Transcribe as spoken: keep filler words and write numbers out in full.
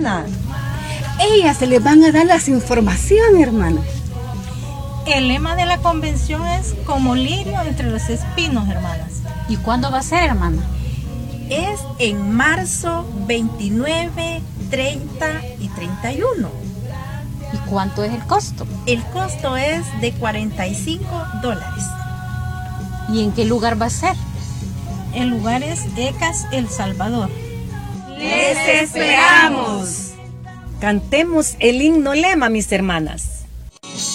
hermana. Ellas se les van a dar las informaciones, hermana. El lema de la convención es como lirio entre los espinos, hermanas. ¿Y cuándo va a ser, hermana? Es en marzo veintinueve, treinta y treinta y uno. ¿Y cuánto es el costo? El costo es de cuarenta y cinco dólares. ¿Y en qué lugar va a ser? El lugar es ECAS El Salvador. ¡Les esperamos! Cantemos el himno lema, mis hermanas.